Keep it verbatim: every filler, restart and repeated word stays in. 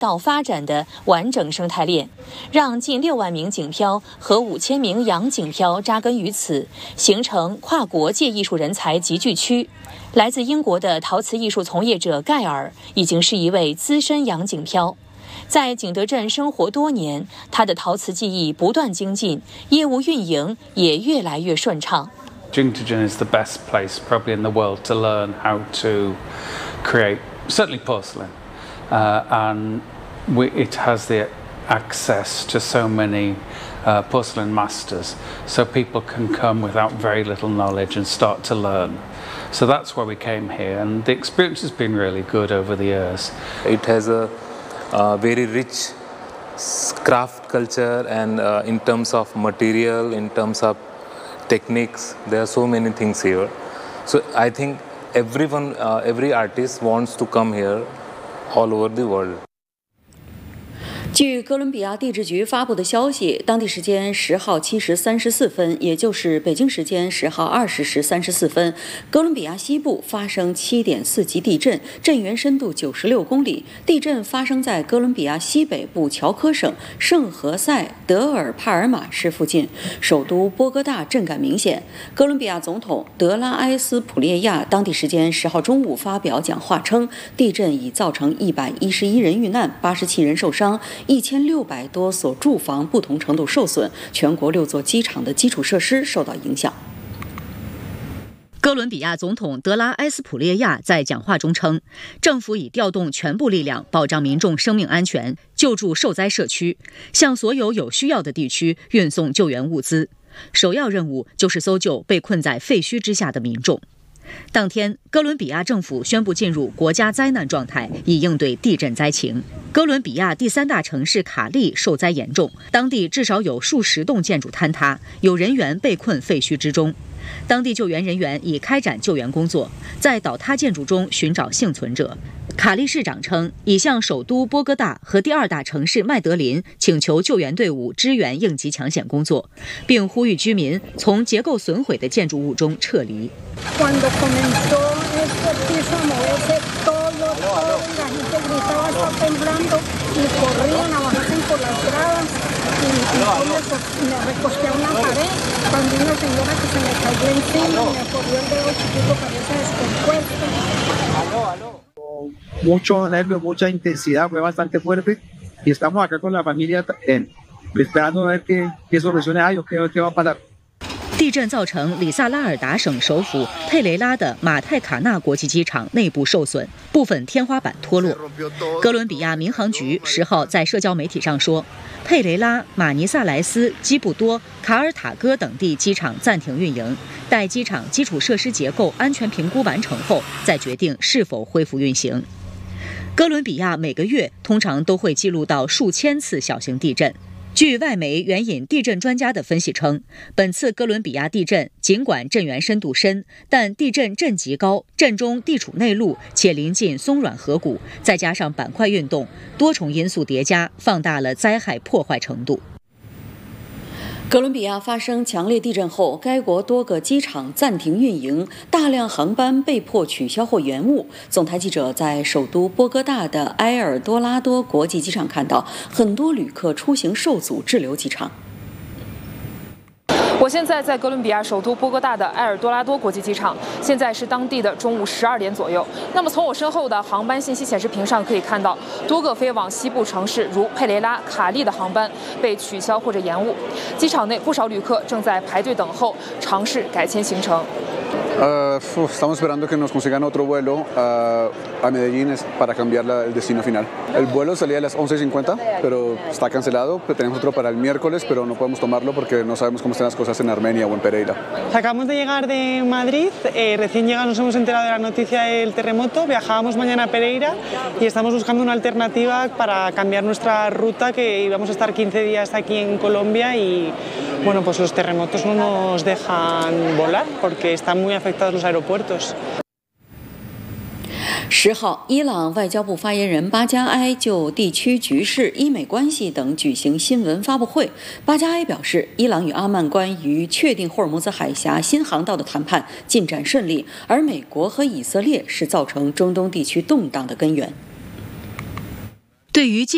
到发展的完整生态链，让近六万名锦漂和五千名洋锦漂扎根于此，形成跨国界艺术人才集聚区。来自英国的陶瓷艺术从业者盖尔已经是一位资深洋锦漂，在景德镇生活多年，他的陶瓷技艺不断精进，业务运营也越来越顺畅。 Jingdezhen is the best place probably in the world to learn how to create certainly porcelain, uh, and we, it has the access to so many uh, porcelain masters, so people can come without very little knowledge and start to learn. So that's why we came here, and the experience has been really good over the years. It has a uh, very rich craft culture, and uh, in terms of material, in terms of techniques, there are so many things here. So I think everyone, uh, every artist wants to come here all over the world. 据哥伦比亚地质局发布的消息，当地时间十号七时三十四分，也就是北京时间十号二十时三十四分，哥伦比亚西部发生七点四级地震，震源深度九十六公里。地震发生在哥伦比亚西北部乔科省圣何塞德尔帕尔马市附近，首都波哥大震感明显。哥伦比亚总统德拉埃斯普列亚当地时间十号中午发表讲话称，地震已造成一百一十一人遇难，八十七人受伤。一千六百多所住房不同程度受损，全国六座机场的基础设施受到影响。 哥伦比亚总统德拉埃斯普列亚在讲话中称，政府已调动全部力量保障民众生命安全，救助受灾社区，向所有有需要的地区运送救援物资。首要任务就是搜救被困在废墟之下的民众。当天，哥伦比亚政府宣布进入国家灾难状态，以应对地震灾情。哥伦比亚第三大城市卡利受灾严重，当地至少有数十栋建筑坍塌，有人员被困废墟之中。当地救援人员已开展救援工作，在倒塌建筑中寻找幸存者。卡利市长称，已向首都波哥大和第二大城市麦德林请求救援队伍支援应急抢险工作，并呼吁居民从结构损毁的建筑物中撤离。 Mucho nervio, mucha intensidad, fue bastante fuerte y estamos acá con la familia eh, esperando a ver qué, qué soluciones hay o qué, qué va a pasar. 地震造成里萨拉尔达省首府佩雷拉的马泰卡纳国际机场内部受损，部分天花板脱落。哥伦比亚民航局十号在社交媒体上说，佩雷拉、马尼萨莱斯、基布多、卡尔塔戈等地机场暂停运营，待机场基础设施结构安全评估完成后，再决定是否恢复运行。哥伦比亚每个月通常都会记录到数千次小型地震。据外媒援引地震专家的分析称，本次哥伦比亚地震尽管震源深度深，但地震震级高，震中地处内陆且临近松软河谷，再加上板块运动，多重因素叠加，放大了灾害破坏程度。 哥伦比亚发生强烈地震后，该国多个机场暂停运营，大量航班被迫取消或延误。总台记者在首都波哥大的埃尔多拉多国际机场看到，很多旅客出行受阻滞留机场。 我现在在哥伦比亚首都波哥大的埃尔多拉多国际机场，现在是当地的中午十二点左右。那么从我身后的航班信息显示屏上可以看到，多个飞往西部城市如佩雷拉、卡利的航班被取消或者延误。机场内不少旅客正在排队等候，尝试改签行程。 Uh, estamos esperando que nos consigan otro vuelo uh, a Medellín para cambiar la, el destino final. El vuelo salía a las once cincuenta, pero está cancelado. Tenemos otro para el miércoles, pero no podemos tomarlo porque no sabemos cómo están las cosas en Armenia o en Pereira. Acabamos de llegar de Madrid. Eh, recién llegados nos hemos enterado de la noticia del terremoto. Viajábamos mañana a Pereira y estamos buscando una alternativa para cambiar nuestra ruta, que íbamos a estar quince días aquí en Colombia y bueno, pues los terremotos no nos dejan volar porque están muy afectados los aeropuertos. 十号，伊朗外交部发言人巴加埃就地区局势、伊美关系等举行新闻发布会。巴加埃表示，伊朗与阿曼关于确定霍尔木兹海峡新航道的谈判进展顺利，而美国和以色列是造成中东地区动荡的根源。 对于